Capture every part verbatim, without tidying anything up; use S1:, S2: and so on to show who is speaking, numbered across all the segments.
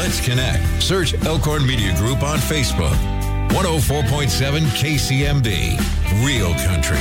S1: Let's connect. Search Elkhorn Media Group on Facebook. one oh four point seven K C M B, Real Country.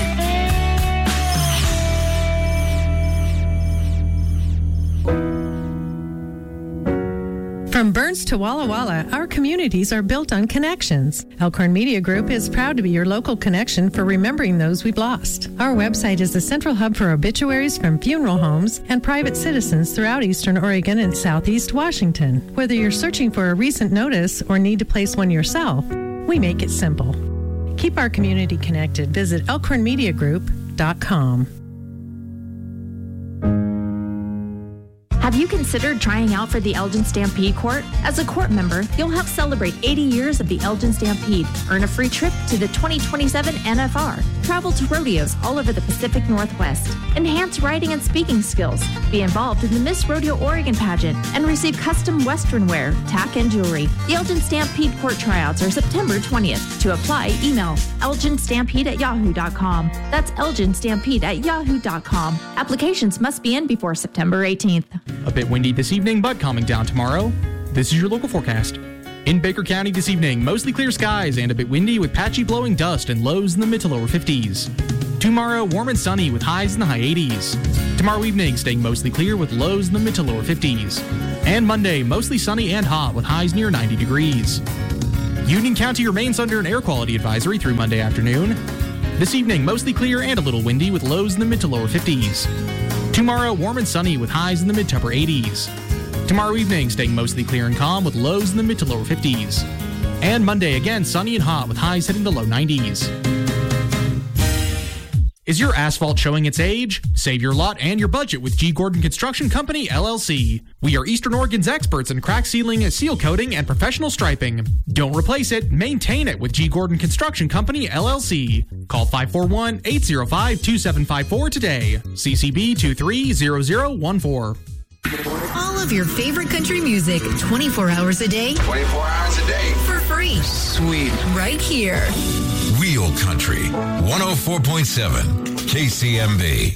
S2: From Burns to Walla Walla, our communities are built on connections. Elkhorn Media Group is proud to be your local connection for remembering those we've lost. Our website is the central hub for obituaries from funeral homes and private citizens throughout Eastern Oregon and Southeast Washington. Whether you're searching for a recent notice or need to place one yourself, we make it simple. Keep our community connected. Visit elkhorn media group dot com.
S3: Have you considered trying out for the Elgin Stampede Court? As a court member, you'll help celebrate eighty years of the Elgin Stampede, earn a free trip to the twenty twenty-seven N F R, travel to rodeos all over the Pacific Northwest, enhance writing and speaking skills, be involved in the Miss Rodeo Oregon pageant, and receive custom Western wear, tack, and jewelry. The Elgin Stampede Court tryouts are September twentieth. To apply, email elgin stampede at yahoo dot com. That's elgin stampede at yahoo dot com. Applications must be in before September eighteenth.
S4: A bit windy this evening, but calming down tomorrow. This is your local forecast. In Baker County this evening, mostly clear skies and a bit windy with patchy blowing dust and lows in the mid to lower fifties. Tomorrow, warm and sunny with highs in the high eighties. Tomorrow evening, staying mostly clear with lows in the mid to lower fifties. And Monday, mostly sunny and hot with highs near ninety degrees. Union County remains under an air quality advisory through Monday afternoon. This evening, mostly clear and a little windy with lows in the mid to lower fifties. Tomorrow, warm and sunny with highs in the mid to upper eighties. Tomorrow evening, staying mostly clear and calm with lows in the mid to lower fifties. And Monday, again, sunny and hot with highs hitting the low nineties. Is your asphalt showing its age? Save your lot and your budget with G. Gordon Construction Company, L L C. We are Eastern Oregon's experts in crack sealing, seal coating, and professional striping. Don't replace it, maintain it with G. Gordon Construction Company, L L C. Call five four one, eight zero five, two seven five four today. C C B two three zero zero one four.
S5: All of your favorite country music, twenty-four hours a day.
S6: twenty-four hours a day.
S5: For free.
S6: Sweet.
S5: Right here.
S1: Real Country, one oh four point seven K C M B.